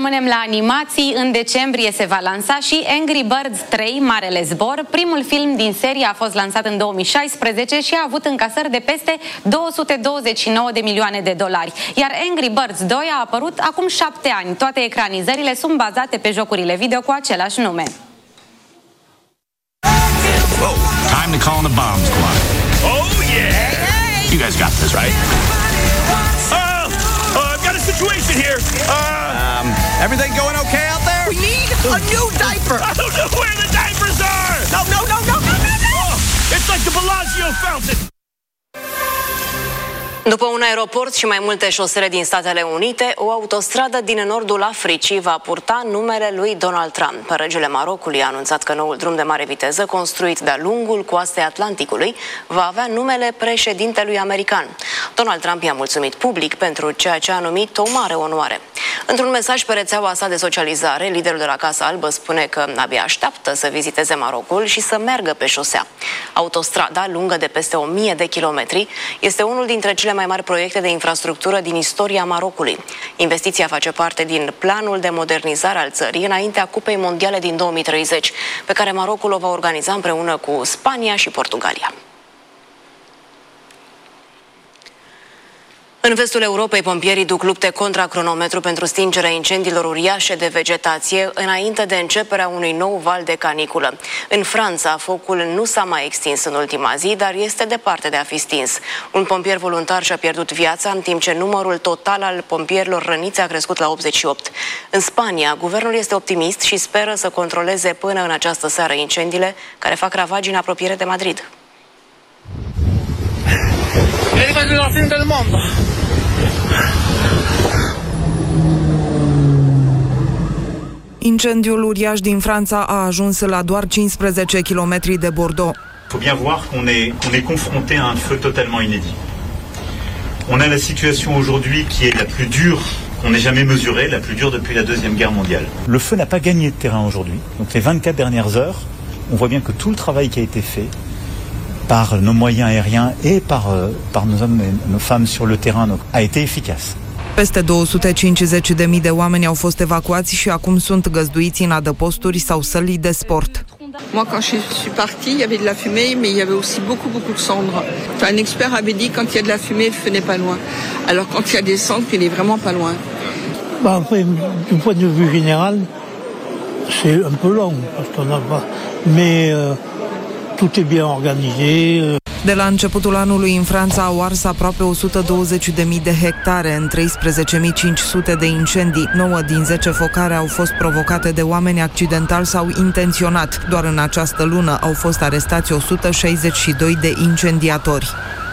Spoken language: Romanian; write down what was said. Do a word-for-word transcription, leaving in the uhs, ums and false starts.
rămânem la animații. În decembrie se va lansa și Angry Birds trei, Marele Zbor. Primul film din serie a fost lansat în două mii șaisprezece și a avut încasări de peste două sute douăzeci și nouă de milioane de dolari. Iar Angry Birds doi a apărut acum șapte ani. Toate ecranizările sunt bazate pe jocurile video cu același nume. Whoa, time to call in the bomb squad. Oh yeah! You guys got this, right? Situation here. Uh, um, everything going okay out there? We need a new diaper. I don't know where the diapers are. No, no, no, no, no, no, no. Oh, it's like the Bellagio fountain. După un aeroport și mai multe șosele din Statele Unite, o autostradă din nordul Africii va purta numele lui Donald Trump. Regele Marocului a anunțat că noul drum de mare viteză, construit de-a lungul coastei Atlanticului, va avea numele președintelui american. Donald Trump i-a mulțumit public pentru ceea ce a numit o mare onoare. Într-un mesaj pe rețeaua sa de socializare, liderul de la Casa Albă spune că abia așteaptă să viziteze Marocul și să meargă pe șosea. Autostrada, lungă de peste o mie de kilometri, este unul dintre cele mai mari proiecte de infrastructură din istoria Marocului. Investiția face parte din planul de modernizare al țării înaintea Cupei Mondiale din două mii treizeci, pe care Marocul o va organiza împreună cu Spania și Portugalia. În vestul Europei, pompierii duc lupte contra cronometru pentru stingerea incendiilor uriașe de vegetație înainte de începerea unui nou val de caniculă. În Franța, focul nu s-a mai extins în ultima zi, dar este departe de a fi stins. Un pompier voluntar și-a pierdut viața, în timp ce numărul total al pompierilor răniți a crescut la optzeci și opt. În Spania, guvernul este optimist și speră să controleze până în această seară incendiile care fac ravagii în apropiere de Madrid. Incendiul uriaș din Franța a ajuns la doar cincisprezece kilometri de Bordeaux. Il faut bien voir qu'on est, qu'on est confronté à un feu totalement inédit. On a la situation aujourd'hui qui est la plus dure qu'on n'ait jamais mesurée, la plus dure depuis la Deuxième Guerre mondiale. Le feu n'a pas gagné de terrain aujourd'hui. Donc les vingt-quatre dernières heures, on voit bien que tout le travail qui a été fait par nos moyens aériens et par, euh, par nos hommes et nos femmes sur le terrain donc, a été efficace. Peste două sute cincizeci de mii de oameni au fost evacuați și acum sunt găzduiți în adăposturi sau săli de sport. Moi, quand je suis partie, il y avait de la fumée, mais il y avait aussi beaucoup, beaucoup de cendres. Enfin, un expert avait dit quand il y a de la fumée, le feu n'est pas loin. Alors quand il y a des cendres, il est vraiment pas loin. Bah, après, du point de vue général, c'est un peu long, parce qu'on n'a pas... Mais euh, tout est bien organisé. Euh... De la începutul anului, în Franța au ars aproape o sută douăzeci de mii de hectare în treisprezece mii cinci sute de incendii. nouă din zece focare au fost provocate de oameni accidental sau intenționat. Doar în această lună au fost arestați o sută șaizeci și doi de incendiatori.